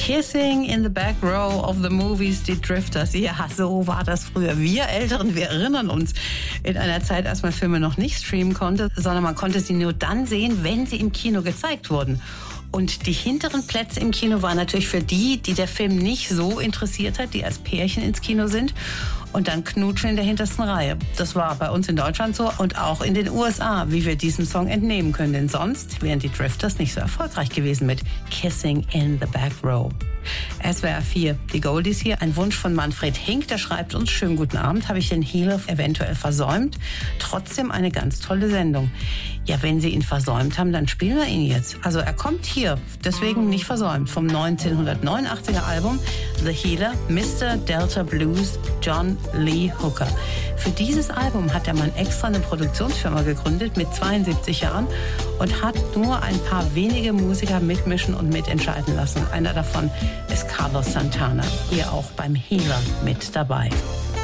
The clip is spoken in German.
Kissing in the back row of the movies, die Drifters. Ja, so war das früher. Wir Älteren, wir erinnern uns in einer Zeit, als man Filme noch nicht streamen konnte, sondern man konnte sie nur dann sehen, wenn sie im Kino gezeigt wurden. Und die hinteren Plätze im Kino waren natürlich für die der Film nicht so interessiert hat, die als Pärchen ins Kino sind und dann knutschen in der hintersten Reihe. Das war bei uns in Deutschland so und auch in den USA, wie wir diesen Song entnehmen können. Denn sonst wären die Drifters nicht so erfolgreich gewesen mit Kissing in the Back Row. SWR 4, die Goldies hier, ein Wunsch von Manfred Hink, der schreibt uns: Schönen guten Abend, habe ich den Healer eventuell versäumt? Trotzdem eine ganz tolle Sendung. Ja, wenn Sie ihn versäumt haben, dann spielen wir ihn jetzt. Also er kommt hier, deswegen nicht versäumt, vom 1989er Album The Healer, Mr. Delta Blues, John Lee Hooker. Für dieses Album hat der Mann extra eine Produktionsfirma gegründet mit 72 Jahren und hat nur ein paar wenige Musiker mitmischen und mitentscheiden lassen. Einer davon ist Carlos Santana, hier auch beim Healer mit dabei.